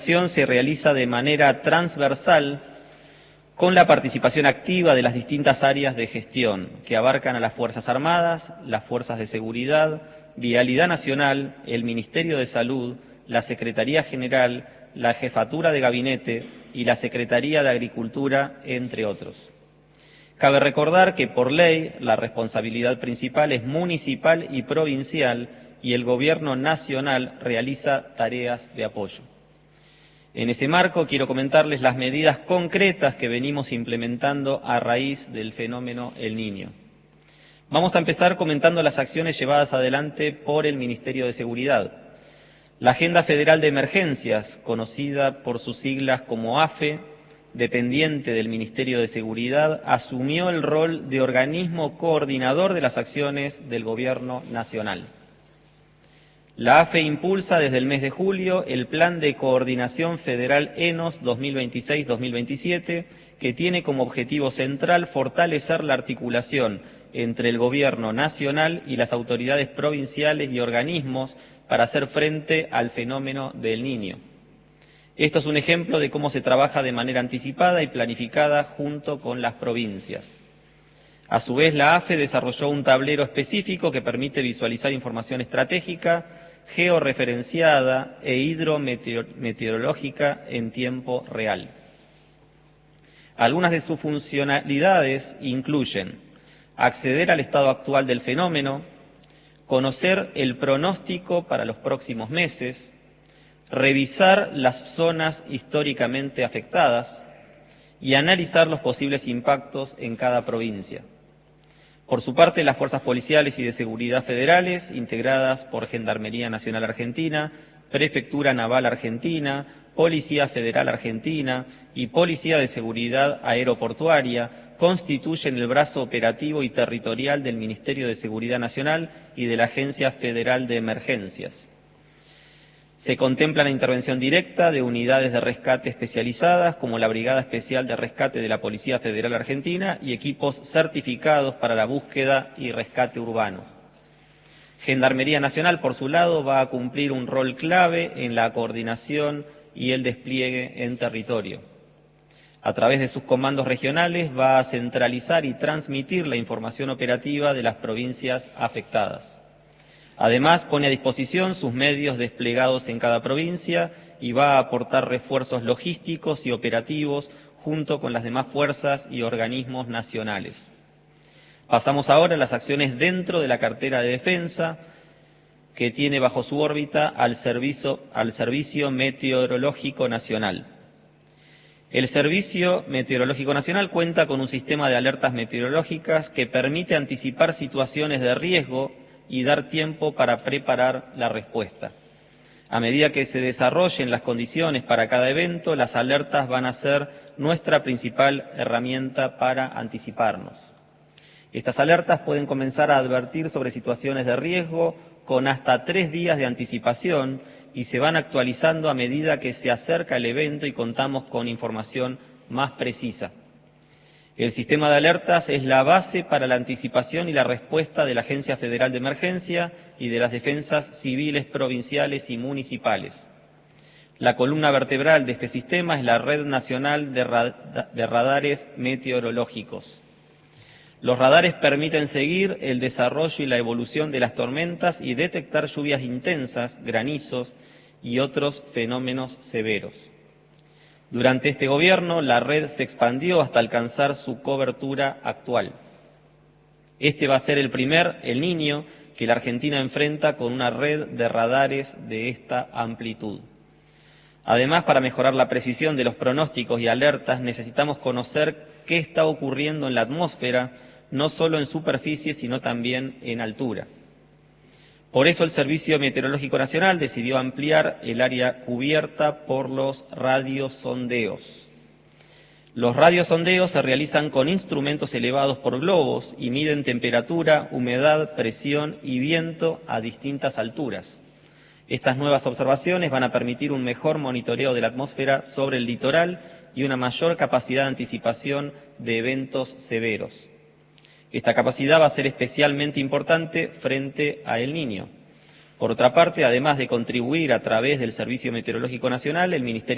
Se realiza de manera transversal con la participación activa de las distintas áreas de gestión que abarcan a las Fuerzas Armadas, las Fuerzas de Seguridad, Vialidad Nacional, el Ministerio de Salud, la Secretaría General, la Jefatura de Gabinete y la Secretaría de Agricultura, entre otros. Cabe recordar que por ley la responsabilidad principal es municipal y provincial y el Gobierno nacional realiza tareas de apoyo. En ese marco quiero comentarles las medidas concretas que venimos implementando a raíz del fenómeno El Niño. Vamos a empezar comentando las acciones llevadas adelante por el Ministerio de Seguridad. La Agenda Federal de Emergencias, conocida por sus siglas como AFE, dependiente del Ministerio de Seguridad, asumió el rol de organismo coordinador de las acciones del Gobierno nacional. La AFE impulsa desde el mes de julio el Plan de Coordinación Federal ENOS 2026-2027, que tiene como objetivo central fortalecer la articulación entre el Gobierno nacional y las autoridades provinciales y organismos para hacer frente al fenómeno del Niño. Esto es un ejemplo de cómo se trabaja de manera anticipada y planificada junto con las provincias. A su vez, la AFE desarrolló un tablero específico que permite visualizar información estratégica, georreferenciada e hidrometeorológica en tiempo real. Algunas de sus funcionalidades incluyen acceder al estado actual del fenómeno, conocer el pronóstico para los próximos meses, revisar las zonas históricamente afectadas y analizar los posibles impactos en cada provincia. Por su parte, las fuerzas policiales y de seguridad federales, integradas por Gendarmería Nacional Argentina, Prefectura Naval Argentina, Policía Federal Argentina y Policía de Seguridad Aeroportuaria, constituyen el brazo operativo y territorial del Ministerio de Seguridad Nacional y de la Agencia Federal de Emergencias. Se contempla la intervención directa de unidades de rescate especializadas como la Brigada Especial de Rescate de la Policía Federal Argentina y equipos certificados para la búsqueda y rescate urbano. Gendarmería Nacional, por su lado, va a cumplir un rol clave en la coordinación y el despliegue en territorio. A través de sus comandos regionales va a centralizar y transmitir la información operativa de las provincias afectadas. Además, pone a disposición sus medios desplegados en cada provincia y va a aportar refuerzos logísticos y operativos junto con las demás fuerzas y organismos nacionales. Pasamos ahora a las acciones dentro de la cartera de defensa, que tiene bajo su órbita al Servicio Meteorológico Nacional. El Servicio Meteorológico Nacional cuenta con un sistema de alertas meteorológicas que permite anticipar situaciones de riesgo y dar tiempo para preparar la respuesta. A medida que se desarrollen las condiciones para cada evento, las alertas van a ser nuestra principal herramienta para anticiparnos. Estas alertas pueden comenzar a advertir sobre situaciones de riesgo con hasta 3 días de anticipación y se van actualizando a medida que se acerca el evento y contamos con información más precisa. El sistema de alertas es la base para la anticipación y la respuesta de la Agencia Federal de Emergencia y de las defensas civiles provinciales y municipales. La columna vertebral de este sistema es la Red Nacional de Radares Meteorológicos. Los radares permiten seguir el desarrollo y la evolución de las tormentas y detectar lluvias intensas, granizos y otros fenómenos severos. Durante este gobierno, la red se expandió hasta alcanzar su cobertura actual. Este va a ser el primer El Niño que la Argentina enfrenta con una red de radares de esta amplitud. Además, para mejorar la precisión de los pronósticos y alertas, necesitamos conocer qué está ocurriendo en la atmósfera, no solo en superficie, sino también en altura. Por eso el Servicio Meteorológico Nacional decidió ampliar el área cubierta por los radiosondeos. Los radiosondeos se realizan con instrumentos elevados por globos y miden temperatura, humedad, presión y viento a distintas alturas. Estas nuevas observaciones van a permitir un mejor monitoreo de la atmósfera sobre el litoral y una mayor capacidad de anticipación de eventos severos. Esta capacidad va a ser especialmente importante frente a El Niño. Por otra parte, además de contribuir a través del Servicio Meteorológico Nacional, el Ministerio